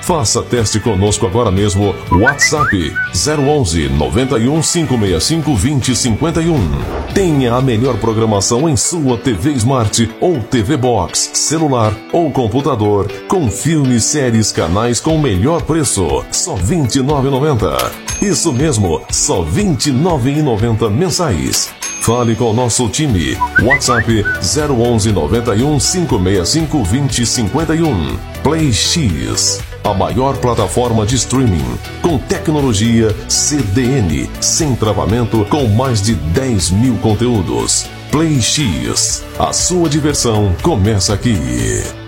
Faça teste conosco agora mesmo. WhatsApp 011 91 565 2051. Tenha a melhor programação em sua TV Smart ou TV Box, celular ou computador, com filmes, séries, canais com o melhor preço. Só R$ 29,90. Isso mesmo, só R$ 29,90 mensais. Fale com o nosso time. WhatsApp 011 91 565 2051. Play X, a maior plataforma de streaming com tecnologia CDN, sem travamento, com mais de 10 mil conteúdos. Play X, a sua diversão começa aqui.